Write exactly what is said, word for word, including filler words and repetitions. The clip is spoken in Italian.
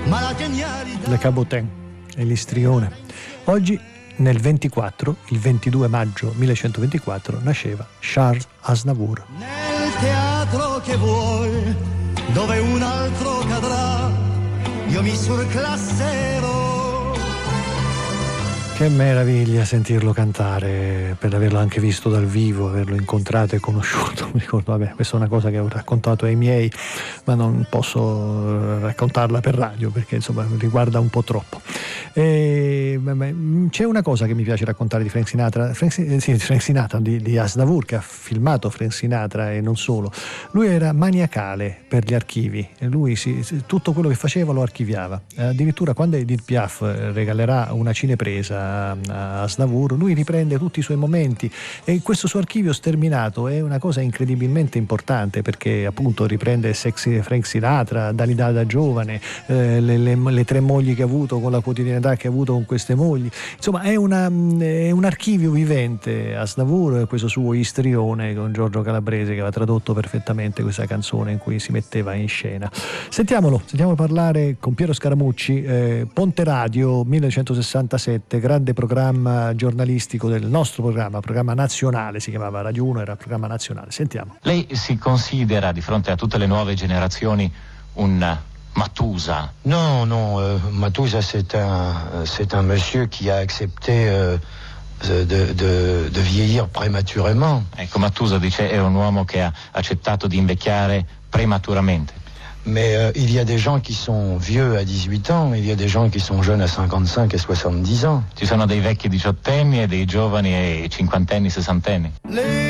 Le Cabotin e l'istrione. Oggi, nel ventiquattro, il ventidue maggio millecentoventiquattro, nasceva Charles Aznavour. Nel teatro che vuoi, dove un altro cadrà, io mi surclasserò. Che meraviglia sentirlo cantare, per averlo anche visto dal vivo, averlo incontrato e conosciuto. Mi ricordo, vabbè, questa è una cosa che ho raccontato ai miei, ma non posso raccontarla per radio perché insomma riguarda un po' troppo. E, beh, c'è una cosa che mi piace raccontare di Frank Sinatra, Frank, sì, Frank Sinatra, di, di Aznavour, che ha filmato Frank Sinatra e non solo. Lui era maniacale per gli archivi, e lui si, tutto quello che faceva lo archiviava. Addirittura quando Edith Piaf regalerà una cinepresa a Aznavour, lui riprende tutti i suoi momenti e questo suo archivio sterminato è una cosa incredibilmente importante, perché appunto riprende sexy Frank Sinatra, Dalida da giovane, eh, le, le, le tre mogli che ha avuto, con la quotidianità che ha avuto con queste mogli, insomma è, una, è un archivio vivente Aznavour, questo suo istrione con Giorgio Calabrese che aveva tradotto perfettamente questa canzone in cui si metteva in scena. Sentiamolo, sentiamo parlare con Piero Scaramucci, eh, Ponte Radio millenovecentosessantasette, grande programma giornalistico del nostro programma, programma nazionale, si chiamava Radio uno, era programma nazionale. Sentiamo. Lei si considera di fronte a tutte le nuove generazioni un Matusa? Non, non, euh, Matusa c'est un, c'est un monsieur qui a accepté euh, de, de, de vieillir prématurément. Ecco, Matusa dice è un uomo che ha accettato di invecchiare prematuramente. Mais euh, il y a des gens qui sont vieux à dix-huit ans, il y a des gens qui sont jeunes à cinquantacinque et soixante-dix ans. Ci sono dei vecchi diciottenni e dei giovani e cinquantenni, sessantenni.